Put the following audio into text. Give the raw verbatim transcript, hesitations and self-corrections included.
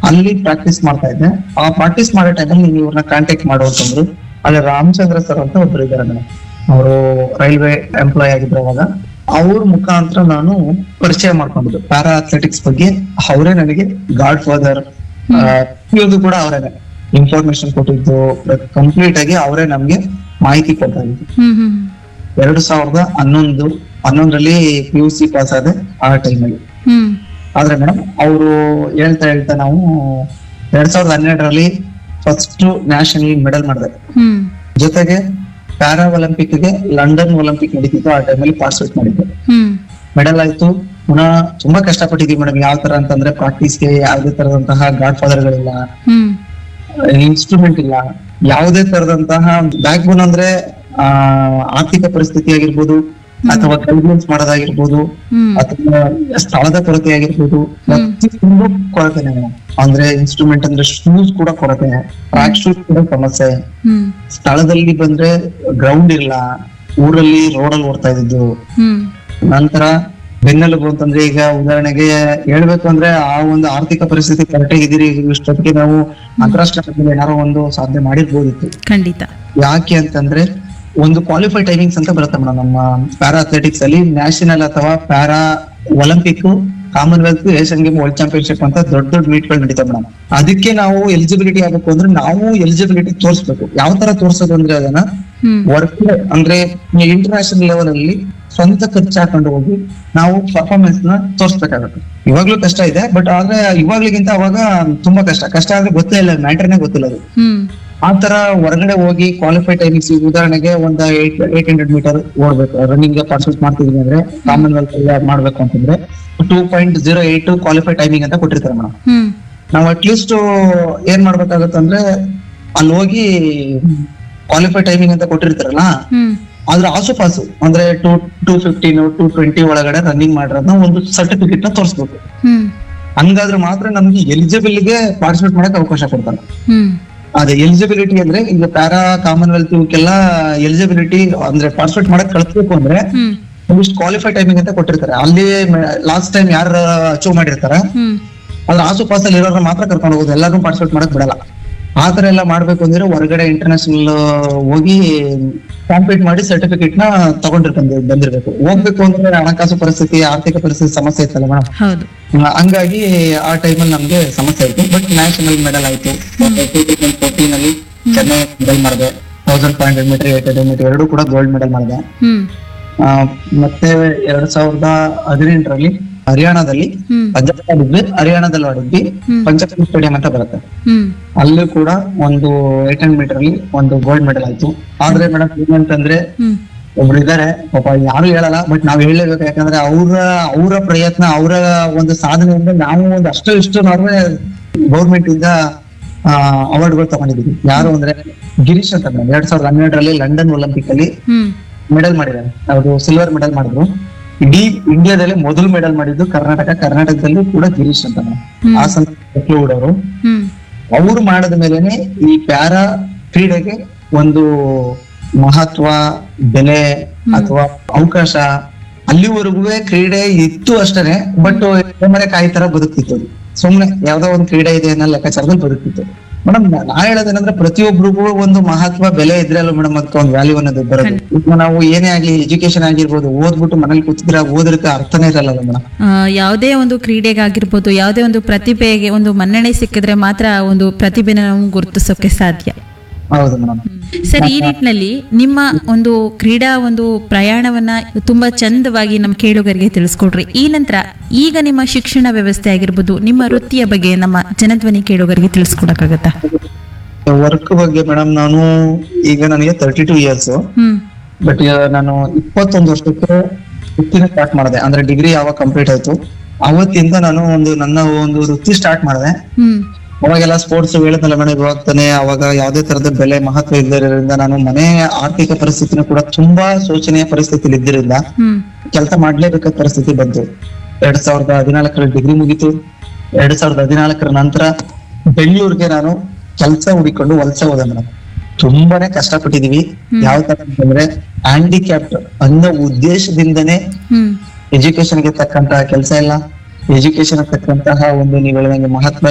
ಅಲ್ಲಿ ಪ್ರಾಕ್ಟೀಸ್ ಮಾಡ್ತಾ ಇದ್ದೆ. ಆ ಪ್ರಾಕ್ಟೀಸ್ ಮಾಡೋ ಟೈಮಲ್ಲಿ ನೀವು ಇವ್ರನ್ನ ಕಾಂಟ್ಯಾಕ್ಟ್ ಮಾಡು ಅಂತಂದ್ರು. ಅಲ್ಲಿ ರಾಮಚಂದ್ರ ಸರ್ ಅಂತ ಒಬ್ರು ಇದ್ದಾರೆ ಮೇಡಮ್, ಅವರು ರೈಲ್ವೆ ಎಂಪ್ಲಾಯ್ ಆಗಿದ್ರು ಅವಾಗ. ಅವ್ರ ಮುಖಾಂತರ ನಾನು ಪರಿಚಯ ಮಾಡ್ಕೊಂಡಿದ್ದು ಪ್ಯಾರಾ ಅಥ್ಲೆಟಿಕ್ಸ್ ಬಗ್ಗೆ. ಅವರೇ ನನಗೆ ಗಾಡ್ ಫಾದರ್, ಇದು ಕೂಡ ಅವರೇನೆ ಇನ್ಫಾರ್ಮೇಶನ್ ಕೊಟ್ಟಿದ್ದು, ಕಂಪ್ಲೀಟ್ ಆಗಿ ಅವರೇ ನಮ್ಗೆ ಮಾಹಿತಿ ಕೊಡ್ತಾ ಇದ್ರು. ಎರಡು ಸಾವಿರದ ಹನ್ನೊಂದು ಹನ್ನೊಂದರಲ್ಲಿ ಪಿ ಯು ಸಿ ಪಾಸ್ ಆದೆ ಆ ಟೈಮಲ್ಲಿ. ಆದ್ರೆ ಮೇಡಮ್ ಅವರು ಹೇಳ್ತಾ ಹೇಳ್ತಾ ನಾವು ಎರಡ್ ಸಾವಿರದ ಹನ್ನೆರಡರಲ್ಲಿ ಫಸ್ಟ್ ನ್ಯಾಷನಲ್ ಮೆಡಲ್ ಮಾಡಿದೆ. ಜೊತೆಗೆ ಪ್ಯಾರಾ ಒಲಿಂಪಿಕ್ ಗೆ ಲಂಡನ್ ಒಲಿಂಪಿಕ್ ನಡೀತಿತ್ತು, ಆ ಟೈಮಲ್ಲಿ ಪಾರ್ಟಿಸಿಪೇಟ್ ಮಾಡಿದ್ದೆ. ಮೆಡಲ್ ಆಯ್ತು. ಪುನಃ ತುಂಬಾ ಕಷ್ಟಪಟ್ಟಿದ್ವಿ ಮೇಡಮ್. ಯಾವ ತರ ಅಂತಂದ್ರೆ ಪ್ರಾಕ್ಟೀಸ್ಗೆ ಯಾವುದೇ ತರದಂತಹ ಗಾಡ್ ಫಾದರ್ಗಳಿಲ್ಲ, ಇನ್ಸ್ಟ್ರೂಮೆಂಟ್ ಇಲ್ಲ, ಯಾವುದೇ ತರದಂತಹ ಬ್ಯಾಕ್ ಬೋನ್ ಅಂದ್ರೆ ಆ ಆರ್ಥಿಕ ಪರಿಸ್ಥಿತಿ ಆಗಿರ್ಬೋದು, ಅಥವಾ ಗೈಡ್ಲೈನ್ಸ್ ಮಾಡೋದಾಗಿರ್ಬೋದು, ಅಥವಾ ಸ್ಥಳದ ಕೊರತೆ ಆಗಿರ್ಬೋದು, ಪ್ರತಿಯೊಂದು ಕೊರತೆನೆ ಮೇಡಮ್. ಅಂದ್ರೆ ಇನ್ಸ್ಟ್ರೂಮೆಂಟ್ ಅಂದ್ರೆ ಶೂಸ್ ಕೂಡ ಕೊರತೆ, ಟ್ರ್ಯಾಕ್ ಶೂಸ್ ಕೂಡ ಸಮಸ್ಯೆ. ಸ್ಥಳದಲ್ಲಿ ಬಂದ್ರೆ ಗ್ರೌಂಡ್ ಇಲ್ಲ, ಊರಲ್ಲಿ ರೋಡಲ್ಲಿ ಓಡ್ತಾ ಇದ್ದಿದ್ದು. ನಂತರ ಬೆನ್ನೆಲುಬು ಅಂತಂದ್ರೆ ಈಗ ಉದಾಹರಣೆಗೆ ಹೇಳ್ಬೇಕು ಅಂದ್ರೆ ಆ ಒಂದು ಆರ್ಥಿಕ ಪರಿಸ್ಥಿತಿ ಕರೆಕ್ಟಾಗಿ ಇದೀರಿ ಇಷ್ಟೊತ್ತಿಗೆ ನಾವು ಅಂತಾರಾಷ್ಟ್ರೀಯ ಏನಾರೋ ಒಂದು ಸಾಧನೆ ಮಾಡಿರ್ಬೋದಿತ್ತು. ಖಂಡಿತ. ಯಾಕೆ ಅಂತಂದ್ರೆ ಒಂದು ಕ್ವಾಲಿಫೈ ಟೈಮಿಂಗ್ಸ್ ಅಂತ ಬರುತ್ತೆ ಮೇಡಮ್ ನಮ್ಮ ಪ್ಯಾರಾ ಅಥ್ಲೆಟಿಕ್ಸ್ ಅಲ್ಲಿ. ನ್ಯಾಷನಲ್ ಅಥವಾ para Olympic, Commonwealth, Asian game, world championship ಅಂತ ದೊಡ್ಡ ದೊಡ್ಡ ಮೀಟ್ ಗಳು ನಡೀತಾವೆ ಮೇಡಮ್. ಅದಕ್ಕೆ ನಾವು ಎಲಿಜಿಬಿಲಿಟಿ ಆಗ್ಬೇಕು ಅಂದ್ರೆ ನಾವು ಎಲಿಜಿಬಿಲಿಟಿ ತೋರಿಸ್ಬೇಕು. ಯಾವ ತರ ತೋರ್ಸೋದು ಅಂದ್ರೆ ಅದನ್ನ ವರ್ಕ್ ಅಂದ್ರೆ ಇಂಟರ್ನ್ಯಾಷನಲ್ ಲೆವೆಲ್ ಅಲ್ಲಿ ಸ್ವಂತ ಖರ್ಚು ಹಾಕೊಂಡು ಹೋಗಿ ನಾವು ಪರ್ಫಾರ್ಮೆನ್ಸ್ ನ ತೋರ್ಸ್ಬೇಕಾಗುತ್ತೆ. ಇವಾಗ್ಲೂ ಕಷ್ಟ ಇದೆ, ಬಟ್ ಆದ್ರೆ ಇವಾಗ್ಲಿಗಿಂತ ಅವಾಗ ತುಂಬಾ ಕಷ್ಟ. ಕಷ್ಟ ಆದ್ರೆ ಗೊತ್ತೇ ಇಲ್ಲ, ಮ್ಯಾಟರ್ನೇ ಗೊತ್ತಿಲ್ಲ ಅದು. ಆ ತರ ಹೊರಗಡೆ ಹೋಗಿ ಕ್ವಾಲಿಫೈ ಟೈಮಿಂಗ್ಸ್, ಉದಾಹರಣೆಗೆ ಒಂದ್ eight eight hundred metre ಓಡ್ಬೇಕು, running participate ಮಾಡ್ತಿದೀವಿ ಅಂದ್ರೆ ಕಾಮನ್ವೆಲ್ತ್ ಮಾಡ್ಬೇಕು ಅಂತಂದ್ರೆ two point zero eight qualify timing ಅಂತ ಕೊಟ್ಟಿರ್ತಾರೆ ಮೇಡಮ್. ನಾವು ಅಟ್ಲೀಸ್ಟ್ ಏನ್ ಮಾಡ್ಬೇಕಾಗತ್ತೆ ಅಂದ್ರೆ ಅಲ್ಲಿ ಹೋಗಿ ಕ್ವಾಲಿಫೈ ಟೈಮಿಂಗ್ ಅಂತ ಕೊಟ್ಟಿರ್ತಾರಲ್ಲ, ಆದ್ರೆ ಆಸು ಪಾಸು ಅಂದ್ರೆ two two fifteen two twenty ಒಳಗಡೆ ರನ್ನಿಂಗ್ ಮಾಡಿರೋದನ್ನ ಒಂದು ಸರ್ಟಿಫಿಕೇಟ್ ನ ತೋರಿಸ್ಬೇಕು. ಹಂಗಾದ್ರೆ ಮಾತ್ರ ನಮ್ಗೆ ಎಲಿಜಿಬಲ್ ಗೆ ಪಾರ್ಟಿಸಿಪೇಟ್ ಮಾಡಕ್ ಅವಕಾಶ ಕೊಡ್ತಾರೆ. ಅದೇ ಎಲಿಜಿಬಿಲಿಟಿ ಅಂದ್ರೆ ಈಗ ಪ್ಯಾರಾ ಕಾಮನ್ವೆಲ್ತ್ ಇವಕ್ಕೆಲ್ಲ ಎಲಿಜಿಬಿಲಿಟಿ ಅಂದ್ರೆ ಪಾರ್ಟಿಸಿಪೇಟ್ ಮಾಡಕ್ ಕಳಿಸ್ಬೇಕು ಅಂದ್ರೆ ಇಷ್ಟು ಕ್ವಾಲಿಫೈ ಟೈಮಿಂಗ್ ಅಂತ ಕೊಟ್ಟಿರ್ತಾರೆ. ಅಲ್ಲಿ ಲಾಸ್ಟ್ ಟೈಮ್ ಯಾರು ಅಚೀವ್ ಮಾಡಿರ್ತಾರ ಅದ್ರ ಆಸು ಪಾಸ್ ಅಲ್ಲಿ ಇರೋರ ಮಾತ್ರ ಕರ್ಕೊಂಡು ಹೋಗೋದು, ಎಲ್ಲಾರು ಪಾರ್ಟಿಸಿಪೇಟ್ ಮಾಡಕ್ ಬಿಡಲ್ಲ. ಆತರ ಎಲ್ಲ ಮಾಡ್ಬೇಕು ಅಂದ್ರೆ ಹೊರಗಡೆ ಇಂಟರ್ನ್ಯಾಷನಲ್ ಹೋಗಿ ಕಾಂಪೀಟ್ ಮಾಡಿ ಸರ್ಟಿಫಿಕೇಟ್ ನ ತಗೊಂಡಿರ್ಕೊಂಡು ಬಂದಿರ್ಬೇಕು. ಹೋಗ್ಬೇಕು ಅಂದ್ರೆ ಹಣಕಾಸು ಪರಿಸ್ಥಿತಿ, ಆರ್ಥಿಕ ಪರಿಸ್ಥಿತಿ ಸಮಸ್ಯೆ ಇತ್ತಲ್ಲ ಮೇಡಮ್. ಹಂಗಾಗಿ ಆ ಟೈಮಲ್ಲಿ ನಮ್ಗೆ ಸಮಸ್ಯೆ ಆಯ್ತು. ಬಟ್ ನ್ಯಾಷನಲ್ ಮೆಡಲ್ ಆಯ್ತು. ಟೂ ತೌಸಂಡ್ ಫೋರ್ಟೀನ್ ಅಲ್ಲಿ ಚೆನ್ನೈ ಮೆಡಲ್ ಮಾಡಿದೆ. Thousand five hundred metre, eight hundred metre ಎರಡು ಕೂಡ ಗೋಲ್ಡ್ ಮೆಡಲ್ ಮಾಡಿದೆ. ಮತ್ತೆ ಎರಡ್ ಸಾವಿರದ ಹದಿನೆಂಟರಲ್ಲಿ ಹರಿಯಾಣದಲ್ಲಿ ಪಂಜಾಬ್ ಆಡಿದ್ವಿ, ಹರಿಯಾಣದಲ್ಲಿ ಆಡಿದ್ವಿ. ಪಂಚಕರ್ಮ ಸ್ಟೇಡಿಯಂ ಅಂತ ಬರುತ್ತೆ, ಅಲ್ಲೂ ಕೂಡ ಒಂದು ಏಟ್ ಹಂಡ್ರೆಡ್ ಮೀಟರ್ ಅಲ್ಲಿ ಒಂದು ಗೋಲ್ಡ್ ಮೆಡಲ್ ಆಯ್ತು. ಆದ್ರೆ ಮೇಡಮ್ ಏನಂತಂದ್ರೆ ಒಬ್ರು ಇದಾರೆ ಪಾಪ, ಯಾರು ಹೇಳಲ್ಲ, ಬಟ್ ನಾವ್ ಹೇಳಲೇಬೇಕು. ಯಾಕಂದ್ರೆ ಅವ್ರ ಅವರ ಪ್ರಯತ್ನ, ಅವರ ಒಂದು ಸಾಧನೆಯಿಂದ ನಾವು ಒಂದು ಅಷ್ಟು ಇಷ್ಟು ನಾವೇ ಗೌರ್ಮೆಂಟ್ ಇಂದ ಅವಾರ್ಡ್ ಗಳು ತಗೊಂಡಿದೀವಿ. ಯಾರು ಅಂದ್ರೆ ಗಿರೀಶ್ ಅಂತ ಮೇಡಮ್, ಎರಡ್ ಸಾವಿರದ ಹನ್ನೆರಡರಲ್ಲಿ ಲಂಡನ್ ಒಲಿಂಪಿಕ್ ಅಲ್ಲಿ ಮೆಡಲ್ ಮಾಡಿದ್ದಾರೆ. ಅವರು ಸಿಲ್ವರ್ ಮೆಡಲ್ ಮಾಡಿದ್ರು. ಇಡೀ ಇಂಡಿಯಾದಲ್ಲಿ ಮೊದಲು ಮೆಡಲ್ ಮಾಡಿದ್ದು ಕರ್ನಾಟಕ. ಕರ್ನಾಟಕದಲ್ಲಿ ಕೂಡ ಗಿರೀಶ್ ಅಂತ ಆ ಸಂದರ್ಭದವರು ಅವ್ರು ಮಾಡದ ಮೇಲೆನೆ ಈ ಪ್ಯಾರಾ ಕ್ರೀಡೆಗೆ ಒಂದು ಮಹತ್ವ, ಬೆಲೆ ಅಥವಾ ಅವಕಾಶ ಅಲ್ಲಿವರೆಗೂ ಕ್ರೀಡೆ ಇತ್ತು ಅಷ್ಟೇನೆ. ಬಟ್ ಮನೆ ಕಾಯಿ ತರ ಬದುಕ್ತಿತ್ತು, ಸುಮ್ನೆ ಯಾವ್ದೋ ಒಂದು ಕ್ರೀಡೆ ಇದೆ ಅನ್ನೋ ಲೆಕ್ಕಾಚಾರದಲ್ಲಿ ಬದುಕ್ತಿತ್ತು. ಮೇಡಮ್ ನಾ ಹೇಳೋದೇನಂದ್ರೆ ಪ್ರತಿಯೊಬ್ಬರಿಗೂ ಒಂದು ಮಹತ್ವ, ಬೆಲೆ ಇದ್ರೆ ಅಲ್ಲ ಮೇಡಮ್ ಅದಕ್ಕೆ ಒಂದು ವ್ಯಾಲ್ಯೂ ಅನ್ನೋದು ಬರೋದು. ಈಗ ನಾವು ಏನೇ ಆಗ್ಲಿ, ಎಜುಕೇಶನ್ ಆಗಿರ್ಬೋದು, ಓದ್ಬಿಟ್ಟು ಮನೇಲಿ ಕೂತಿದ್ರೆ ಓದೋದಕ್ಕೆ ಅರ್ಥನೇ ಇರಲ್ಲ ಮೇಡಮ್. ಯಾವುದೇ ಒಂದು ಕ್ರೀಡೆಗಾಗಿರ್ಬೋದು, ಯಾವುದೇ ಒಂದು ಪ್ರತಿಭೆಗೆ ಒಂದು ಮನ್ನಣೆ ಸಿಕ್ಕಿದ್ರೆ ಮಾತ್ರ ಒಂದು ಪ್ರತಿಭೆನ ನಾವು ಗುರುತಿಸೋಕೆ ಸಾಧ್ಯ. ಹೌದು ಮೇಡಮ್. ಸರ್, ಈ ನಿಟ್ಟಿನಲ್ಲಿ ನಿಮ್ಮ ಒಂದು ಕ್ರೀಡಾ ಒಂದು ಪ್ರಯಾಣವನ್ನ ತುಂಬಾ ಚಂದವಾಗಿ ನಮ್ಮ ಕೇಳುಗರಿಗೆ ತಿಳಿಸ್ಕೊಡ್ರಿ. ಈ ನಂತರ ಈಗ ನಿಮ್ಮ ಶಿಕ್ಷಣ ವ್ಯವಸ್ಥೆ ಆಗಿರ್ಬೋದು, ನಿಮ್ಮ ವೃತ್ತಿಯ ಬಗ್ಗೆ ನಮ್ಮ ಜನಧ್ವನಿ ಕೇಳುಗರಿಗೆ ತಿಳಿಸ್ಕೊಡಕ್ಕಾಗತ್ತಾ? ವರ್ಕ್ ಬಗ್ಗೆ ಮೇಡಮ್, ನಾನು ಈಗ ನನಗೆ ತರ್ಟಿ ಟೂ ಇಯರ್ಸ್, ಬಟ್ ನಾನು ಇಪ್ಪತ್ತೊಂದು ವರ್ಷಕ್ಕೆ ವೃತ್ತಿನ ಸ್ಟಾರ್ಟ್ ಮಾಡಿದೆ. ಅಂದ್ರೆ ಡಿಗ್ರಿ ಯಾವಾಗ ಕಂಪ್ಲೀಟ್ ಆಯ್ತು ಅವತ್ತಿಂದ ನಾನು ಒಂದು ನನ್ನ ಒಂದು ವೃತ್ತಿ ಸ್ಟಾರ್ಟ್ ಮಾಡಿದೆ. ಅವಾಗೆಲ್ಲ ಸ್ಪೋರ್ಟ್ಸ್ ಹೇಳಿದ್ನಲ್ಲ ಮೇಡಮ್, ಇವಾಗ ತಾನೆ ಅವಾಗ ಯಾವ್ದೇ ತರದ ಬೆಲೆ ಮಹತ್ವ ಇದ್ದರಿಂದ ನಾನು ಮನೆ ಆರ್ಥಿಕ ಪರಿಸ್ಥಿತಿನೂ ಕೂಡ ತುಂಬಾ ಶೋಚನೀಯ ಪರಿಸ್ಥಿತಿಲಿ ಇದ್ದರಿಂದ ಕೆಲಸ ಮಾಡ್ಲೇಬೇಕಾದ ಪರಿಸ್ಥಿತಿ ಬಂತು. ಎರಡ್ ಸಾವಿರದ ಹದಿನಾಲ್ಕರಲ್ಲಿ ಡಿಗ್ರಿ ಮುಗೀತು. ಎರಡ್ ಸಾವಿರದ ಹದಿನಾಲ್ಕರ ನಂತರ ಬೆಂಗಳೂರಿಗೆ ನಾನು ಕೆಲಸ ಹುಡಿಕೊಂಡು ವಲಸೆ ಹೋದೆ ಮೇಡಮ್. ತುಂಬಾನೇ ಕಷ್ಟಪಟ್ಟಿದೀವಿ. ಯಾವ ತರ ಅಂತಂದ್ರೆ ಹ್ಯಾಂಡಿಕ್ಯಾಪ್ಟ್ ಅನ್ನೋ ಉದ್ದೇಶದಿಂದನೇ ಎಜುಕೇಶನ್ಗೆ ತಕ್ಕಂತಹ ಕೆಲಸ ಇಲ್ಲ, ಎಜುಕೇಶನ್ ತಕ್ಕಂತಹ ಒಂದು ನೀವು ಹೇಳಿದಂಗೆ ಮಹತ್ವ